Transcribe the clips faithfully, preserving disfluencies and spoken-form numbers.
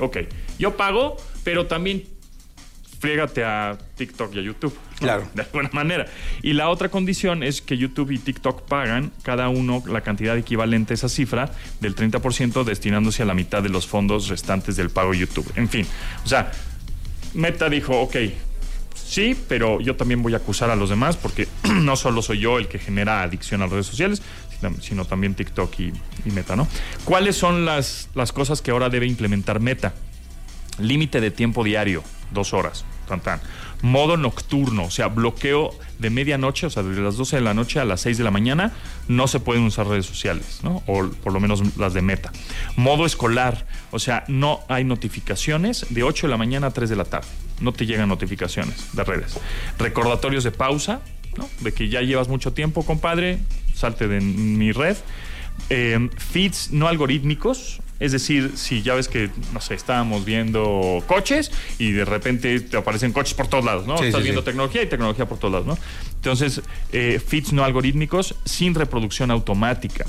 Ok, yo pago, pero también friégate a TikTok y a YouTube, ¿no? Claro. De alguna manera. Y la otra condición es que YouTube y TikTok pagan cada uno la cantidad equivalente a esa cifra del treinta por ciento destinándose a la mitad de los fondos restantes del pago de YouTube. En fin, o sea, Meta dijo, ok, sí, pero yo también voy a acusar a los demás porque no solo soy yo el que genera adicción a las redes sociales, sino también TikTok y, y Meta, ¿no? ¿Cuáles son las, las cosas que ahora debe implementar Meta? Límite de tiempo diario, dos horas. Tan, tan. Modo nocturno, o sea, bloqueo de medianoche, o sea, desde las doce de la noche a las seis de la mañana, no se pueden usar redes sociales, ¿no? O por lo menos las de Meta. Modo escolar, o sea, no hay notificaciones de ocho de la mañana a tres de la tarde. No te llegan notificaciones de redes. Recordatorios de pausa, ¿no? De que ya llevas mucho tiempo, compadre, salte de mi red. Eh, feeds no algorítmicos, es decir, si ya ves que, no sé, estábamos viendo coches y de repente te aparecen coches por todos lados, ¿no? Sí, Estás sí, viendo sí. tecnología y tecnología por todos lados, ¿no? Entonces, eh, feeds no algorítmicos sin reproducción automática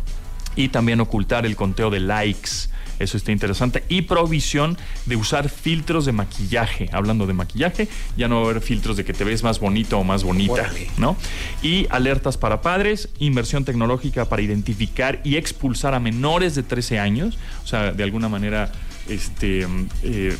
y también ocultar el conteo de likes. Eso está interesante. Y provisión de usar filtros de maquillaje. Hablando de maquillaje, ya no va a haber filtros de que te ves más bonito o más bonita, Órale. ¿no? Y alertas para padres, inversión tecnológica para identificar y expulsar a menores de trece años. O sea, de alguna manera, este, eh,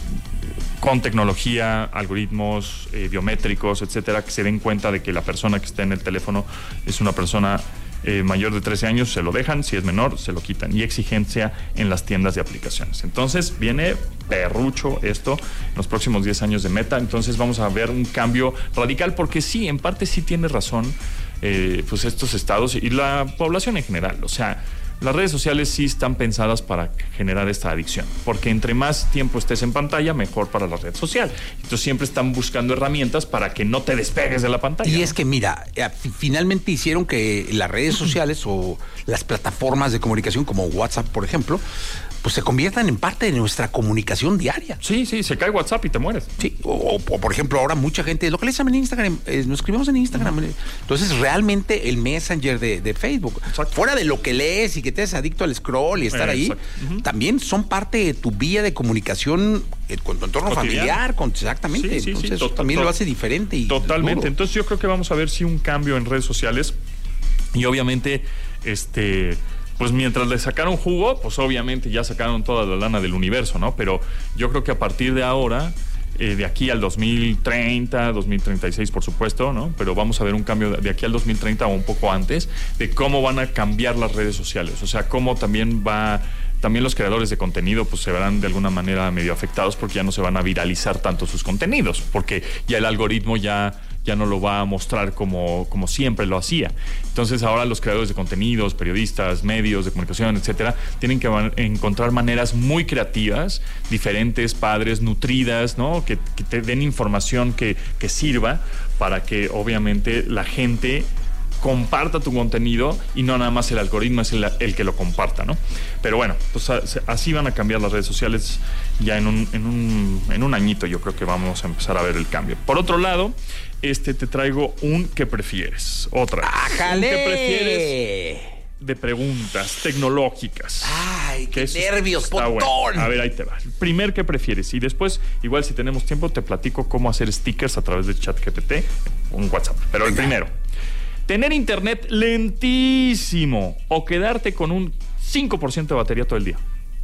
con tecnología, algoritmos eh, biométricos, etcétera, que se den cuenta de que la persona que está en el teléfono es una persona Eh, mayor de trece años, se lo dejan, si es menor, se lo quitan. Y exigencia en las tiendas de aplicaciones. Entonces, viene perrucho esto en los próximos diez años de Meta. Entonces, vamos a ver un cambio radical, porque sí, en parte sí tiene razón, eh, pues estos estados y la población en general. O sea, las redes sociales sí están pensadas para generar esta adicción, porque entre más tiempo estés en pantalla, mejor para la red social. Entonces siempre están buscando herramientas para que no te despegues de la pantalla. Y ¿no? es que mira, finalmente hicieron que las redes sociales o las plataformas de comunicación como WhatsApp, por ejemplo, pues se conviertan en parte de nuestra comunicación diaria. Sí, sí, se cae WhatsApp y te mueres. Sí, o, o, o por ejemplo, ahora mucha gente, lo que le llaman en Instagram, eh, nos escribimos en Instagram. Uh-huh. Entonces, realmente el Messenger de, de Facebook, Exacto. fuera de lo que lees y que te es adicto al scroll y estar eh, ahí, uh-huh. también son parte de tu vía de comunicación eh, con tu entorno cotidiano. familiar, con, exactamente. Sí, sí, Entonces, sí, eso to- también to- lo hace diferente. Y totalmente. duro. Entonces, yo creo que vamos a ver si un cambio en redes sociales y obviamente, este... pues mientras le sacaron jugo, pues obviamente ya sacaron toda la lana del universo, ¿no? Pero yo creo que a partir de ahora, eh, de aquí al dos mil treinta, dos mil treinta y seis, por supuesto, ¿no? Pero vamos a ver un cambio de aquí al dos mil treinta o un poco antes, de cómo van a cambiar las redes sociales. O sea, cómo también va... También los creadores de contenido pues se verán de alguna manera medio afectados porque ya no se van a viralizar tanto sus contenidos, porque ya el algoritmo ya, ya no lo va a mostrar como, como siempre lo hacía. Entonces ahora los creadores de contenidos, periodistas, medios de comunicación, etcétera, tienen que van, encontrar maneras muy creativas, diferentes, padres, nutridas, ¿no? Que, que te den información que, que sirva para que obviamente la gente comparta tu contenido y no nada más el algoritmo es el, el que lo comparta, ¿no? Pero bueno, pues así van a cambiar las redes sociales ya en un, en un, en un añito. Yo creo que vamos a empezar a ver el cambio. Por otro lado, este te traigo un ¿qué prefieres? Otra vez. ¡Ájale! Un ¿qué prefieres? De preguntas tecnológicas. ¡Ay, qué eso nervios, está potón! Bueno. A ver, ahí te va. Primer, ¿qué prefieres? Y después, igual si tenemos tiempo, te platico cómo hacer stickers a través de ChatGPT, un WhatsApp. Pero Venga. El primero, tener internet lentísimo o quedarte con un cinco por ciento de batería todo el día.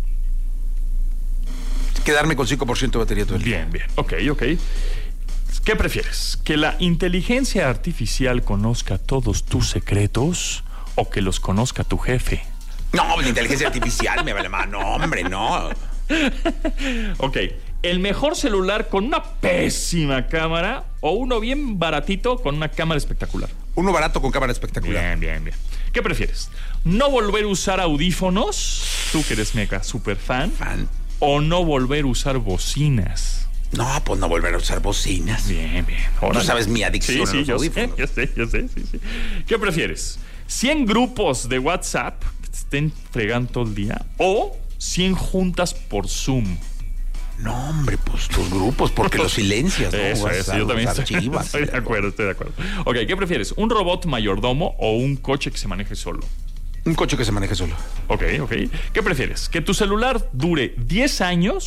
Quedarme con cinco por ciento de batería todo el día. Bien, bien. Ok, ok. ¿Qué prefieres? ¿Que la inteligencia artificial conozca todos tus secretos o que los conozca tu jefe? No, la inteligencia artificial me vale más. No, hombre, no. Ok. ¿El mejor celular con una pésima cámara o uno bien baratito con una cámara espectacular? Uno barato con cámara espectacular. Bien, bien, bien. ¿Qué prefieres? ¿No volver a usar audífonos? Tú que eres mega super fan. Fan. ¿O no volver a usar bocinas? No, pues no volver a usar bocinas. Bien, bien. Tú sabes mi adicción sí, sí, a los yo audífonos. Sé, yo sé, yo sé, sí, sí. ¿Qué prefieres? ¿cien grupos de WhatsApp que te estén fregando todo el día? ¿O cien juntas por Zoom? No, hombre, pues tus grupos, porque los silencias, ¿no? Eso, Vas eso, a yo también los estoy, archivas, estoy de acuerdo, estoy de acuerdo. Ok, ¿qué prefieres? ¿Un robot mayordomo o un coche que se maneje solo? Un coche que se maneje solo. Ok, ok. ¿Qué prefieres? ¿Que tu celular dure diez años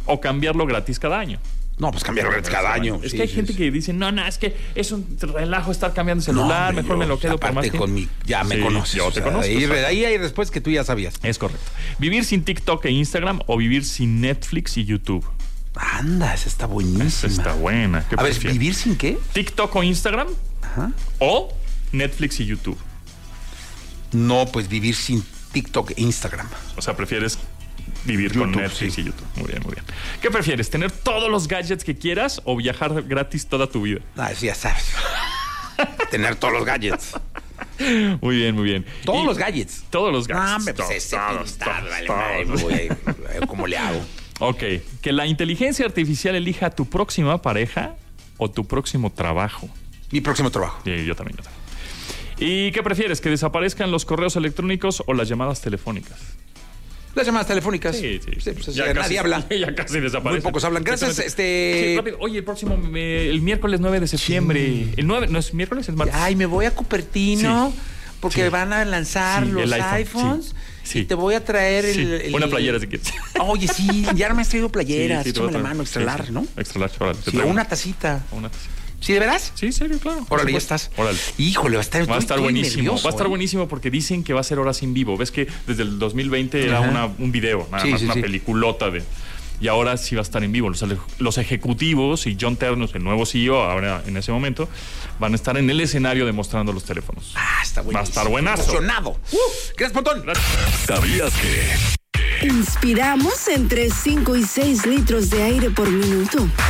o cambiarlo gratis cada año. No, pues cambiarlo gratis cada año. Es sí, que hay sí, gente sí. que dice, no, no, es que es un relajo estar cambiando celular, No, mejor yo, me lo quedo por más tiempo. Con mi, ya me Sí, conoces. yo o te sea, conozco. Ahí, exacto. ahí hay respuestas que tú ya sabías. Es correcto. Vivir sin TikTok e Instagram o vivir sin Netflix y YouTube. Anda, esa está buenísima. Esa está buena. ¿Qué A ver, prefieres? ¿vivir sin qué? ¿TikTok o Instagram? Ajá. ¿O Netflix y YouTube? No, pues vivir sin TikTok e Instagram. O sea, prefieres vivir YouTube, con Netflix sí. y YouTube. Muy bien, muy bien. ¿Qué prefieres? ¿Tener todos los gadgets que quieras o viajar gratis toda tu vida? Ah, sí, ya sabes. Tener todos los gadgets. Muy bien, muy bien. Todos Y- los gadgets. Todos los gadgets. No, hombre, pues Todos, ese todos, pintar, todos, vale, todos. madre, me voy a- a ver ¿cómo le hago? Ok. Que la inteligencia artificial elija a tu próxima pareja o tu próximo trabajo. Mi próximo trabajo. Sí, yo también, yo también. ¿Y qué prefieres? ¿Que desaparezcan los correos electrónicos o las llamadas telefónicas? Las llamadas telefónicas. Sí, sí. Sí, pues, Ya ya casi- nadie habla. Ya casi desaparecen. Muy pocos hablan. Gracias, Exactamente. este- Sí, rápido. Oye, el próximo, eh, el miércoles nueve de septiembre. Sí. El nueve, ¿no es miércoles? Es martes. Ay, me voy a Cupertino Sí. porque Sí. van a lanzar Sí, los el iPhone, iPhones. sí. Sí. Y te voy a traer Sí, el, el- una playera si quieres. Oye, sí, ya no me has traído playeras. Sí, sí, te voy Échame a la traer. mano, extra Sí, large, sí. ¿no? Extra large, órale. te Sí, traigo o una tacita. Una tacita. ¿Sí, de veras? Sí, serio, claro. por Órale, ya supuesto. estás. Órale. Híjole, va a estar, Va a estoy- estar estoy buenísimo. nervioso, Va a estar ¿eh? buenísimo porque dicen que va a ser horas en vivo. Ves que desde el dos mil veinte era Ajá. una, un video, nada Sí, más sí, una sí. peliculota de. Y ahora sí va a estar en vivo. Los, los ejecutivos y John Ternus, el nuevo C E O, ahora en ese momento, van a estar en el escenario demostrando los teléfonos. Ah, está buenísimo. Va a estar buenazo. Emocionado. Uh, gracias, Pontón. Gracias. ¿Sabías que? Inspiramos entre cinco y seis litros de aire por minuto.